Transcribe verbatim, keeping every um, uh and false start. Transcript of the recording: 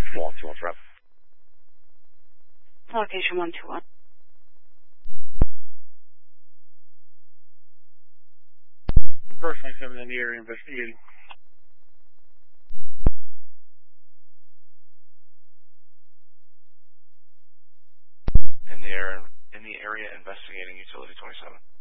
one two one for up. Location one two one. First twenty-seven in the area investigating. In the area, in the area investigating utility twenty-seven.